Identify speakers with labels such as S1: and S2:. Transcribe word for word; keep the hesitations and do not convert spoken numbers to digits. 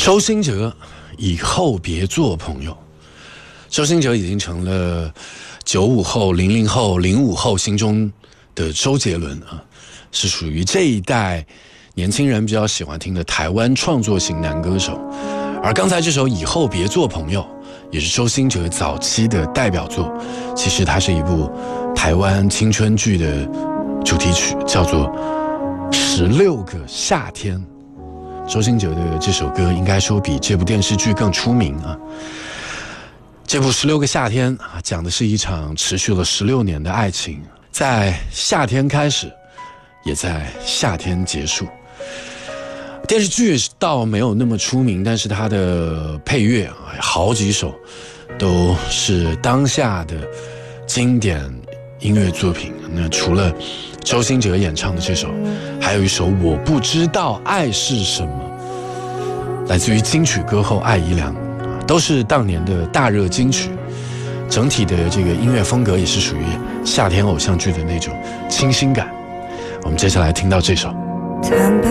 S1: 周兴哲以后别做朋友。周兴哲已经成了九五后、零零后、零五后心中的周杰伦啊，是属于这一代年轻人比较喜欢听的台湾创作型男歌手。而刚才这首《以后别做朋友》也是周兴哲早期的代表作，其实它是一部台湾青春剧的主题曲，叫做《十六个夏天》。周兴哲的这首歌应该说比这部电视剧更出名啊。这部《十六个夏天》啊，讲的是一场持续了十六年的爱情，在夏天开始，也在夏天结束。电视剧倒没有那么出名，但是它的配乐啊，好几首都是当下的经典音乐作品。那除了周兴哲演唱的这首，还有一首《我不知道爱是什么》，来自于金曲歌后艾怡良，都是当年的大热金曲。整体的这个音乐风格也是属于夏天偶像剧的那种清新感。我们接下来听到这首。
S2: 坦白